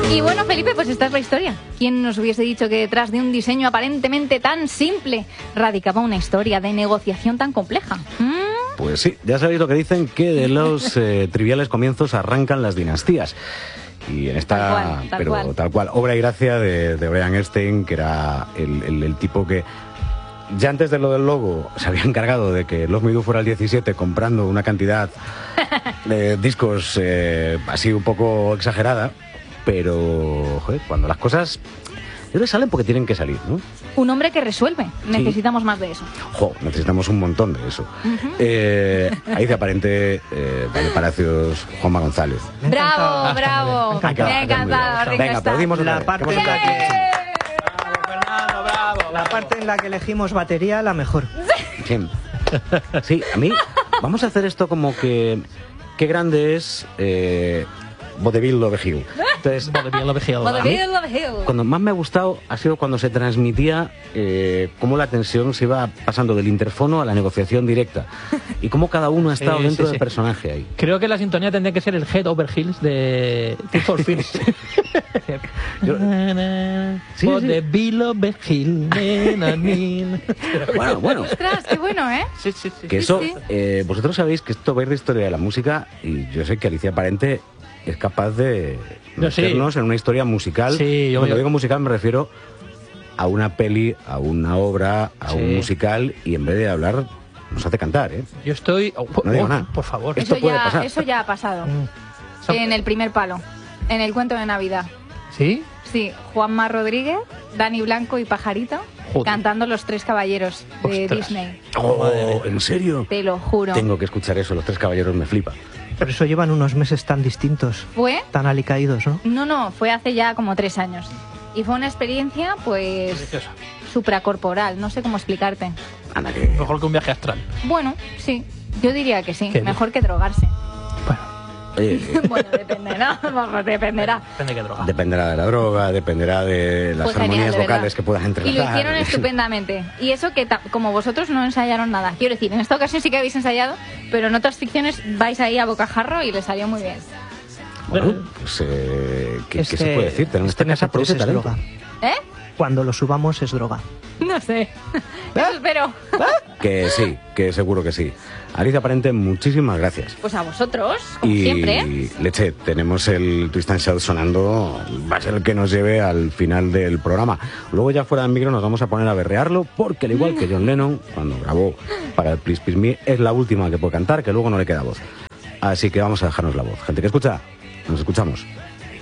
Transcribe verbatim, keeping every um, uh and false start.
Y bueno, Felipe, pues esta es la historia. ¿Quién nos hubiese dicho que detrás de un diseño aparentemente tan simple radicaba una historia de negociación tan compleja? ¿Mm? Pues sí, ya sabéis lo que dicen, que de los eh, triviales comienzos arrancan las dinastías. Y en esta, tal cual, tal pero cual. tal cual, obra y gracia de, de Brian Epstein, que era el, el, el tipo que ya antes de lo del logo se había encargado de que Love Me Do fuera el diecisiete comprando una cantidad de discos eh, así un poco exagerada, pero joder, cuando las cosas yo creo que salen porque tienen que salir, ¿no? Un hombre que resuelve. Necesitamos más de eso. Jo, necesitamos un montón de eso. Uh-huh. eh, ahí de aparente eh, Dani Palacios, Juanma González. Bravo, bravo. Me ha encantado. Venga, aplaudimos la otra parte vez. en la que Bravo, Fernando, bravo. la parte en la que elegimos batería, la mejor. Sí. Sí, a mí vamos a hacer esto como que qué grande es eh, Vodevil Love Hill. Entonces, Vodevil Love Hill. Vodevil Love Hill. cuando más me ha gustado ha sido cuando se transmitía eh, cómo la tensión se iba pasando del interfono a la negociación directa y cómo cada uno ha estado Sí, dentro sí, del sí. personaje ahí. Creo que la sintonía tendría que ser el Head Over Heels de Tears for Fears. Yo- sí. Vodevil Love Hill. Bueno, bueno, Ostras, qué bueno, ¿eh? Sí, sí, sí. que eso, sí. eh, vosotros sabéis que esto va a ir de historia de la música y yo sé que Alicia Parente es capaz de Yo sí. meternos en una historia musical. Sí, yo- Cuando yo- digo musical me refiero a una peli, a una obra, a Sí. un musical y en vez de hablar nos hace cantar, ¿eh? Yo estoy... oh, No digo oh, nada. por favor. Esto Eso puede ya, pasar. eso ya ha pasado. Mm. En el primer palo. En el cuento de Navidad. ¿Sí? Sí, Juanma Rodríguez, Dani Blanco y Pajarito Joder. cantando Los Tres Caballeros de Ostras. Disney. Oh, ¿en serio? Te lo juro. Tengo que escuchar eso, Los Tres Caballeros me flipa. Por eso llevan unos meses tan distintos, ¿Fue? tan alicaídos, ¿no? No, no, fue hace ya como tres años. Y fue una experiencia, pues, Preciosa. supracorporal. No sé cómo explicarte. Anda, que... Mejor que un viaje astral. Bueno, sí, yo diría que sí. ¿Qué Mejor que drogarse. Bueno, Oye, eh, Bueno, dependerá. Vamos, dependerá. depende de qué droga. dependerá de la droga, dependerá de las Pues genial, armonías de verdad. vocales que puedas entrelazar. Y lo hicieron estupendamente. Y eso que, ta- como vosotros no ensayaron nada. Quiero decir, en esta ocasión sí que habéis ensayado, pero en otras ficciones vais ahí a bocajarro y les salió muy bien. Bueno, pues, eh, ¿qué, Es qué se que puede decir? Tenemos este esta casa M P tres produce es talento. droga. ¿Eh? Cuando lo subamos es droga. No sé. Eso espero. Que sí, que seguro que sí. Alicia Parente, muchísimas gracias. Pues a vosotros, como Y siempre. Leche, tenemos el Twist and Shout sonando, va a ser el que nos lleve al final del programa. Luego ya fuera del micro nos vamos a poner a berrearlo, porque al igual que John Lennon, cuando grabó para el Please Please Me, es la última que puede cantar, que luego no le queda voz. Así que vamos a dejarnos la voz. Gente que escucha, nos escuchamos.